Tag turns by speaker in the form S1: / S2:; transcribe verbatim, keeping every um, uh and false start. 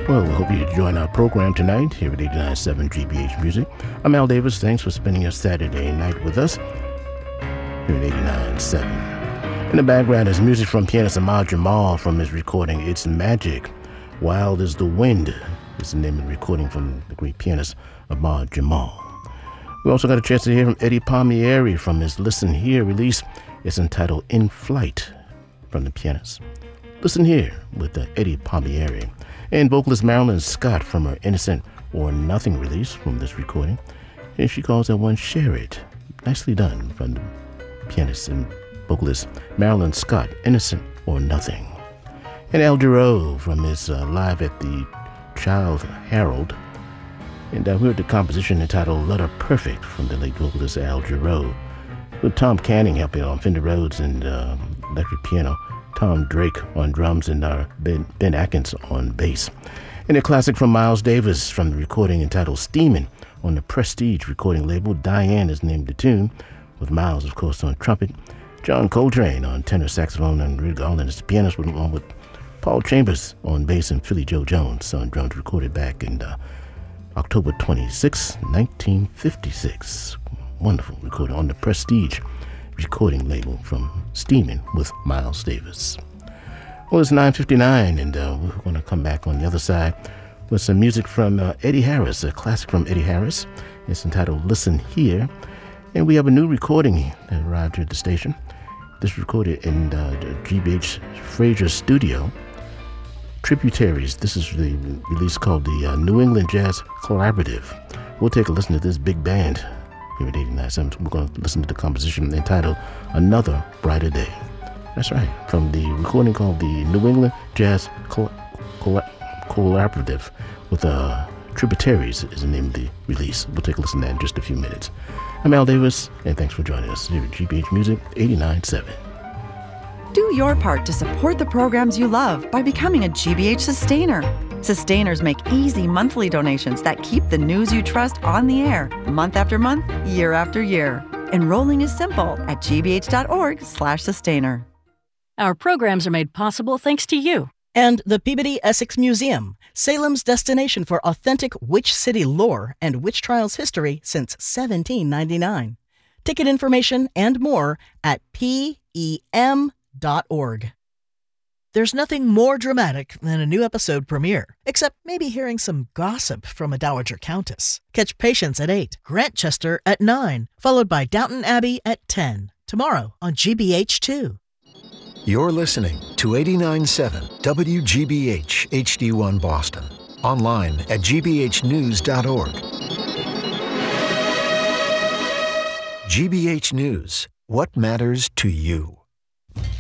S1: Well, we hope you join our program tonight here at eighty-nine point seven G B H Music. I'm Al Davis. Thanks for spending your Saturday night with us here at eighty-nine point seven. In the background is music from pianist Ahmad Jamal from his recording It's Magic. Wild as the Wind is the name of the recording from the great pianist Ahmad Jamal. We also got a chance to hear from Eddie Palmieri from his Listen Here release. It's entitled In Flight from the pianist. Listen Here with uh, Eddie Palmieri. And vocalist Marilyn Scott from her Innocent or Nothing release from this recording. And she calls that one Share It. Nicely done from the pianist and vocalist Marilyn Scott, Innocent or Nothing. And Al Jarreau from his uh, Live at the Child Herald. And uh, we heard the composition entitled Letter Perfect from the late vocalist Al Jarreau, with Tom Canning helping on Fender Rhodes and uh, electric piano, Tom Drake on drums, and uh, Ben, Ben Atkins on bass. And a classic from Miles Davis from the recording entitled Steamin' on the Prestige recording label. Diane is named the tune, with Miles, of course, on trumpet, John Coltrane on tenor saxophone, and Rick Garland is the pianist, with, along with Paul Chambers on bass and Philly Joe Jones on drums, recorded back in uh, October twenty-sixth, nineteen fifty-six. Wonderful recording on the Prestige recording label from Steamin' with Miles Davis. Well, it's nine fifty-nine, and uh, we're going to come back on the other side with some music from uh, Eddie Harris, a classic from Eddie Harris. It's entitled Listen Here. And we have a new recording that arrived here at the station. This is recorded in uh, the G B H Fraser studio. Tributaries. This is the release called the uh, New England Jazz Collaborative. We'll take a listen to this big band here at eighty-nine point seven. We're going to listen to the composition entitled Another Brighter Day. That's right, from the recording called the New England Jazz Col- Col- Collaborative with uh, Tributaries is the name of the release. We'll take a listen to that in just a few minutes. I'm Al Davis, and thanks for joining us here at G B H Music eighty-nine point seven.
S2: Do your part to support the programs you love by becoming a G B H Sustainer. Sustainers make easy monthly donations that keep the news you trust on the air month after month, year after year. Enrolling is simple at gbh.org slash sustainer.
S3: Our programs are made possible thanks to you.
S4: And the Peabody Essex Museum, Salem's destination for authentic Witch City lore and witch trials history since seventeen ninety-nine. Ticket information and more at P E M dot org. There's nothing more dramatic than a new episode premiere, except maybe hearing some gossip from a Dowager Countess. Catch Patience at eight, Grantchester at nine, followed by Downton Abbey at ten, tomorrow on G B H two.
S5: You're listening to eighty-nine point seven W G B H H D one Boston. Online at g b h news dot org. G B H News. What matters to you?